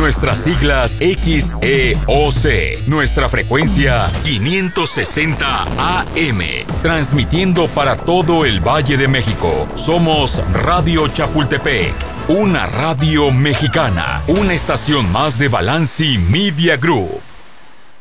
Nuestras siglas XEOC. Nuestra frecuencia 560 AM. Transmitiendo para todo el Valle de México. Somos Radio Chapultepec. Una radio mexicana. Una estación más de Balanci Media Group.